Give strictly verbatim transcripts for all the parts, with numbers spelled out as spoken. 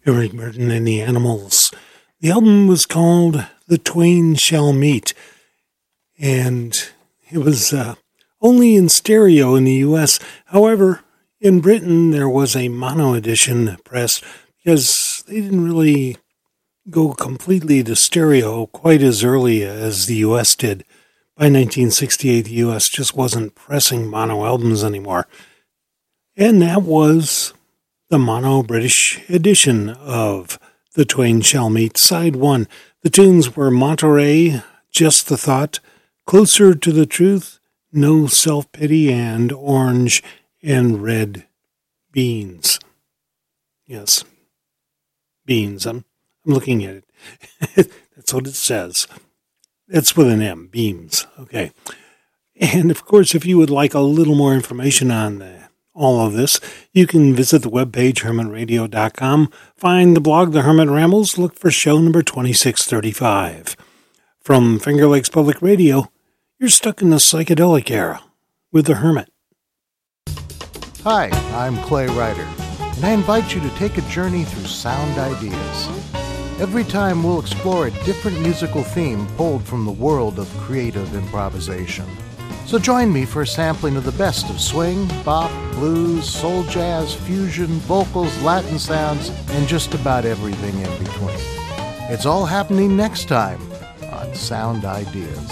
Eric Burden and the Animals. The album was called The Twain Shall Meet, and it was uh, only in stereo in the U S. However, in Britain, there was a mono edition pressed because they didn't really go completely to stereo quite as early as the U S did. By nineteen sixty-eight, the U S just wasn't pressing mono albums anymore. And that was the mono British edition of The Twain Shall Meet, Side one. The tunes were Monterey, Just the Thought, Closer to the Truth, No Self-Pity, and Orange and Red Beans. Yes, beans. I'm, I'm looking at it. That's what it says. That's with an M, beams. Okay. And, of course, if you would like a little more information on the, all of this, you can visit the webpage, hermit radio dot com, find the blog, The Hermit Rambles, look for show number twenty-six thirty-five. From Finger Lakes Public Radio, you're stuck in the psychedelic era with The Hermit. Hi, I'm Clay Ryder, and I invite you to take a journey through sound ideas. Every time we'll explore a different musical theme pulled from the world of creative improvisation. So join me for a sampling of the best of swing, bop, blues, soul jazz, fusion, vocals, Latin sounds, and just about everything in between. It's all happening next time on Sound Ideas.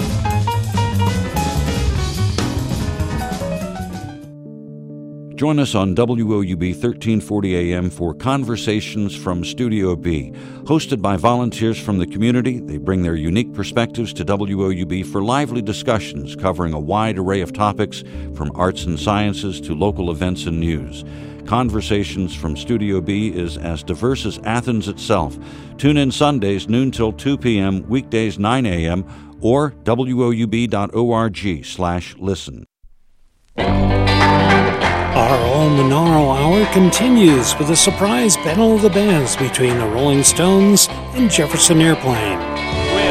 Join us on W O U B thirteen forty A M for Conversations from Studio B. Hosted by volunteers from the community, they bring their unique perspectives to W O U B for lively discussions covering a wide array of topics from arts and sciences to local events and news. Conversations from Studio B is as diverse as Athens itself. Tune in Sundays, noon till two p.m., weekdays nine a.m., or W O U B dot org slash listen. Our All Monaural Hour continues with a surprise battle of the bands between the Rolling Stones and Jefferson Airplane.